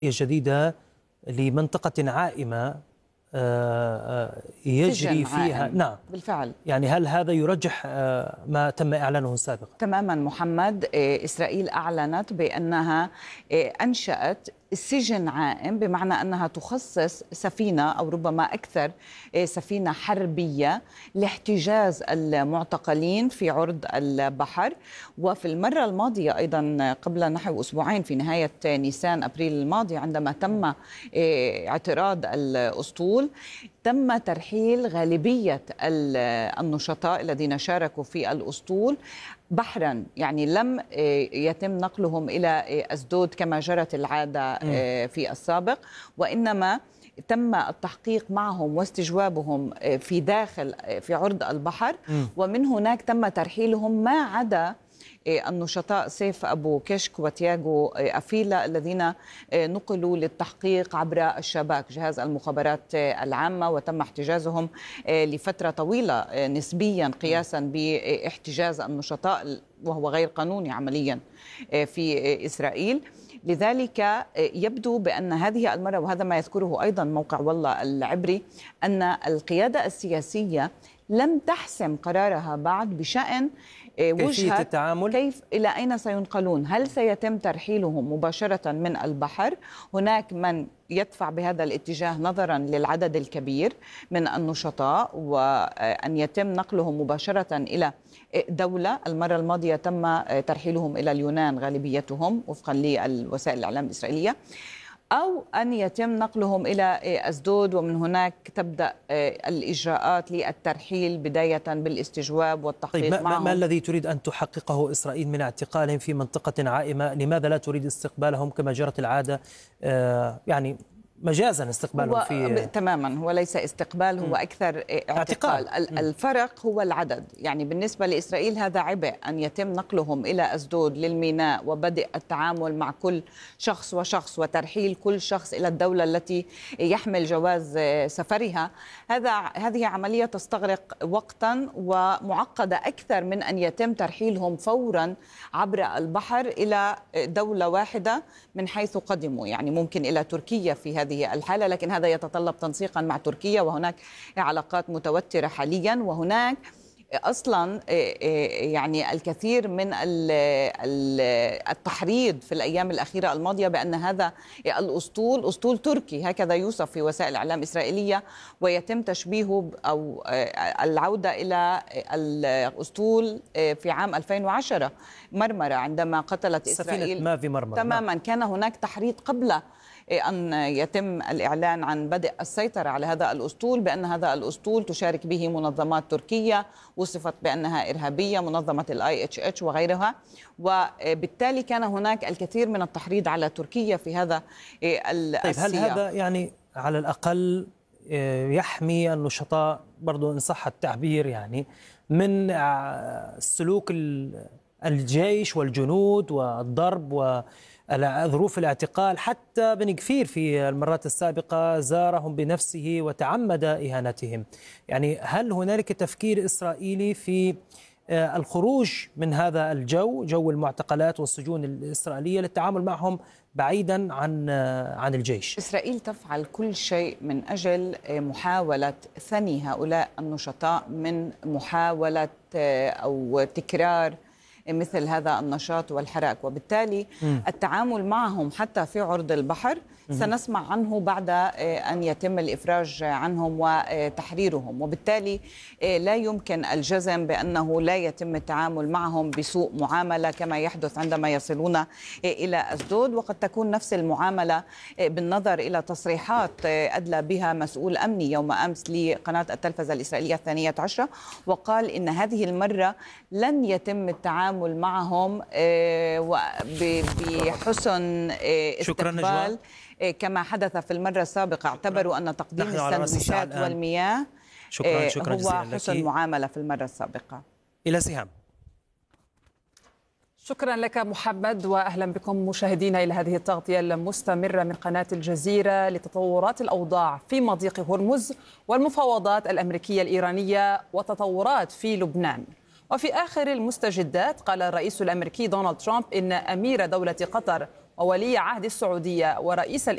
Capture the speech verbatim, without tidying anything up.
جديدة لمنطقة عائمة يجري فيها عائم. نعم بالفعل. يعني هل هذا يرجح ما تم إعلانه سابقا؟ تماما محمد. إسرائيل أعلنت بأنها أنشأت سجن عائم، بمعنى أنها تخصص سفينة أو ربما أكثر سفينة حربية لاحتجاز المعتقلين في عرض البحر. وفي المرة الماضية أيضا قبل نحو أسبوعين في نهاية نيسان أبريل الماضي، عندما تم اعتراض الأسطول، تم ترحيل غالبية النشطاء الذين شاركوا في الأسطول بحرا، يعني لم يتم نقلهم إلى أسدود كما جرت العادة في السابق، وإنما تم التحقيق معهم واستجوابهم في داخل في عرض البحر، ومن هناك تم ترحيلهم ما عدا النشطاء سيف أبو كشك وتياغو أفيلا الذين نقلوا للتحقيق عبر الشباك جهاز المخابرات العامة، وتم احتجازهم لفترة طويلة نسبيا قياسا باحتجاز النشطاء، وهو غير قانوني عمليا في إسرائيل. لذلك يبدو بأن هذه المرة، وهذا ما يذكره أيضا موقع والله العبري، أن القيادة السياسية لم تحسم قرارها بعد بشأن وجهة التعامل، كيف إلى أين سينقلون. هل سيتم ترحيلهم مباشرة من البحر؟ هناك من يدفع بهذا الاتجاه نظرا للعدد الكبير من النشطاء، وأن يتم نقلهم مباشرة إلى دولة. المرة الماضية تم ترحيلهم إلى اليونان غالبيتهم وفقا للوسائل الإعلام الإسرائيلية، أو أن يتم نقلهم إلى أسدود، ومن هناك تبدأ الإجراءات للترحيل بداية بالاستجواب والتحقيق طيب ما معهم. ما الذي تريد أن تحققه إسرائيل من اعتقالهم في منطقة عائمة؟ لماذا لا تريد استقبالهم كما جرت العادة، آه يعني مجازا استقبالهم هو في تماما هو ليس استقبال، هو أكثر اعتقال. اعتقال. الفرق هو العدد، يعني بالنسبة لإسرائيل هذا عبء أن يتم نقلهم إلى أسدود للميناء وبدء التعامل مع كل شخص وشخص وترحيل كل شخص إلى الدولة التي يحمل جواز سفرها. هذا هذه عملية تستغرق وقتا ومعقدة أكثر من أن يتم ترحيلهم فورا عبر البحر إلى دولة واحدة من حيث قدموا، يعني ممكن إلى تركيا في هذه الحالة، لكن هذا يتطلب تنسيقا مع تركيا، وهناك علاقات متوترة حاليا، وهناك أصلا يعني الكثير من التحريض في الأيام الأخيرة الماضية بأن هذا الأسطول أسطول تركي، هكذا يوصف في وسائل إعلام إسرائيلية، ويتم تشبيهه أو العودة إلى الأسطول في عام ألفين وعشرة مرمرة عندما قتلت إسرائيل ما في مرمرة. تماما. كان هناك تحريض قبل أن يتم الإعلان عن بدء السيطرة على هذا الأسطول بأن هذا الأسطول تشارك به منظمات تركية وصفت بأنها إرهابية، منظمة الآي إتش إتش وغيرها، وبالتالي كان هناك الكثير من التحريض على تركيا في هذا السياق. طيب هل هذا يعني على الأقل يحمي النشطاء برضو إن صح التعبير يعني من سلوك الجيش والجنود والضرب وظروف الاعتقال؟ حتى بن غفير في المرات السابقة زارهم بنفسه وتعمد إهانتهم. يعني هل هنالك تفكير إسرائيلي في الخروج من هذا الجو، جو المعتقلات والسجون الإسرائيلية، للتعامل معهم بعيدا عن عن الجيش؟ إسرائيل تفعل كل شيء من أجل محاولة ثني هؤلاء النشطاء من محاولة أو تكرار مثل هذا النشاط والحراك، وبالتالي م. التعامل معهم حتى في عرض البحر م. سنسمع عنه بعد أن يتم الإفراج عنهم وتحريرهم، وبالتالي لا يمكن الجزم بأنه لا يتم التعامل معهم بسوء معاملة كما يحدث عندما يصلون إلى أسدود. وقد تكون نفس المعاملة بالنظر إلى تصريحات أدلى بها مسؤول أمني يوم أمس لقناة التلفزة الإسرائيلية الثانية عشرة، وقال إن هذه المرة لن يتم التعامل معهم بحسن استقبال كما حدث في المرة السابقة. اعتبروا أن تقديم السندويشات والمياه شكرا شكرا هو حسن معاملة في المرة السابقة. إلى سهام. شكرا لك محمد، وأهلا بكم مشاهدينا إلى هذه التغطية المستمرة من قناة الجزيرة لتطورات الأوضاع في مضيق هرمز والمفاوضات الأمريكية الإيرانية وتطورات في لبنان. وفي آخر المستجدات قال الرئيس الأمريكي دونالد ترامب إن أمير دولة قطر وولي عهد السعودية ورئيس